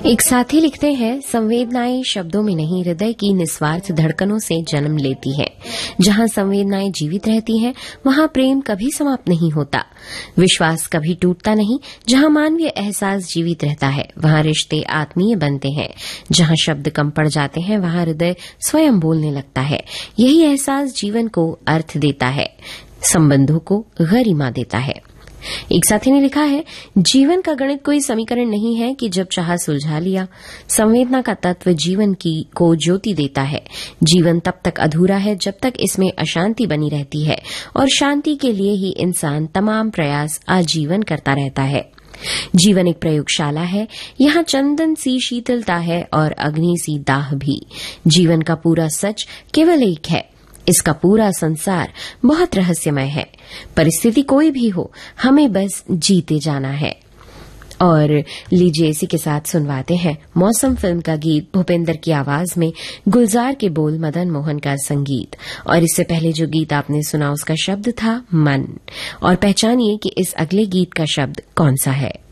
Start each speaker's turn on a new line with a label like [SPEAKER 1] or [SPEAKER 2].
[SPEAKER 1] एक साथी लिखते हैं, संवेदनाएं शब्दों में नहीं हृदय की निस्वार्थ धड़कनों से जन्म लेती हैं। जहां संवेदनाएं जीवित रहती हैं, वहां प्रेम कभी समाप्त नहीं होता, विश्वास कभी टूटता नहीं। जहां मानवीय एहसास जीवित रहता है, वहां रिश्ते आत्मीय बनते हैं। जहां शब्द कम पड़ जाते हैं, वहां हृदय स्वयं बोलने लगता है। यही एहसास जीवन को अर्थ देता है, संबंधों को गरिमा देता है। एक साथी ने लिखा है, जीवन का गणित कोई समीकरण नहीं है कि जब चाहा सुलझा लिया। संवेदना का तत्व जीवन को ज्योति देता है। जीवन तब तक अधूरा है जब तक इसमें अशांति बनी रहती है, और शांति के लिए ही इंसान तमाम प्रयास आजीवन करता रहता है। जीवन एक प्रयोगशाला है, यहाँ चंदन सी शीतलता है और अग्नि सी दाह भी। जीवन का पूरा सच केवल एक है, इसका पूरा संसार बहुत रहस्यमय है। परिस्थिति कोई भी हो, हमें बस जीते जाना है। और लीजिए इसी के साथ सुनवाते हैं मौसम फिल्म का गीत, भूपेंद्र की आवाज में, गुलजार के बोल, मदन मोहन का संगीत। और इससे पहले जो गीत आपने सुना उसका शब्द था मन। और पहचानिए कि इस अगले गीत का शब्द कौन सा है।